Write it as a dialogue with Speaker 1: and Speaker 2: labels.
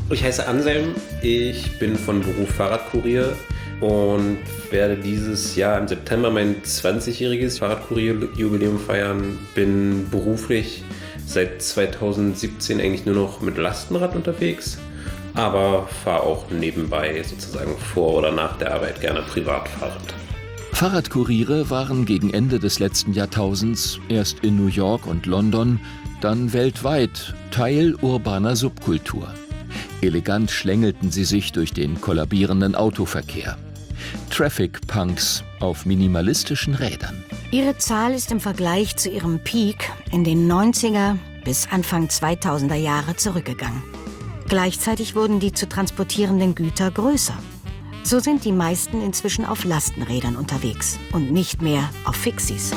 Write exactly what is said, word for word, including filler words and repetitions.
Speaker 1: Ich heiße Anselm, ich bin von Beruf Fahrradkurier und werde dieses Jahr im September mein zwanzigjähriges Fahrradkurier-Jubiläum feiern. Bin beruflich seit zweitausendsiebzehn eigentlich nur noch mit Lastenrad unterwegs, aber fahre auch nebenbei sozusagen vor oder nach der Arbeit gerne Privatfahrrad.
Speaker 2: Fahrradkuriere waren gegen Ende des letzten Jahrtausends erst in New York und London, dann weltweit Teil urbaner Subkultur. Elegant schlängelten sie sich durch den kollabierenden Autoverkehr. Traffic-Punks auf minimalistischen Rädern.
Speaker 3: Ihre Zahl ist im Vergleich zu ihrem Peak in den neunziger bis Anfang zweitausender Jahre zurückgegangen. Gleichzeitig wurden die zu transportierenden Güter größer. So sind die meisten inzwischen auf Lastenrädern unterwegs und nicht mehr auf Fixies.